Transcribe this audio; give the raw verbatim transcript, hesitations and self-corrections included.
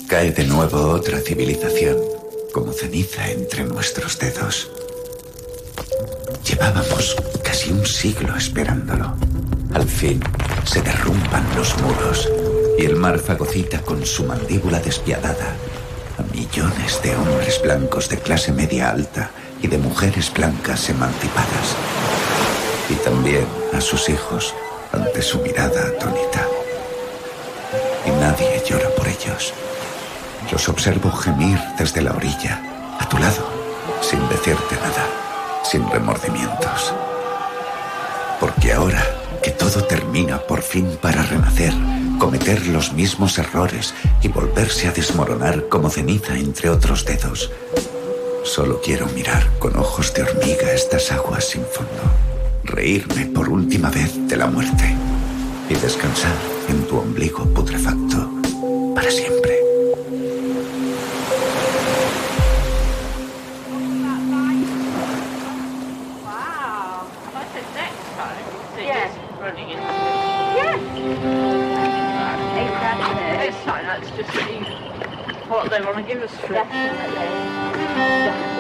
Cae de nuevo otra civilización, como ceniza entre nuestros dedos. Llevábamos casi un siglo esperándolo. Al fin, se derrumban los muros y el mar fagocita con su mandíbula despiadada a millones de hombres blancos de clase media alta y de mujeres blancas emancipadas. Y también a sus hijos ante su mirada atónita. Y nadie llora por ellos. Los observo gemir desde la orilla, a tu lado, sin decirte nada, sin remordimientos. Porque ahora que todo termina por fin para renacer, cometer los mismos errores y volverse a desmoronar como ceniza entre otros dedos, solo quiero mirar con ojos de hormiga estas aguas sin fondo, reírme por última vez de la muerte y descansar en tu ombligo putrefacto para siempre. What they want to give us. Definitely. Definitely.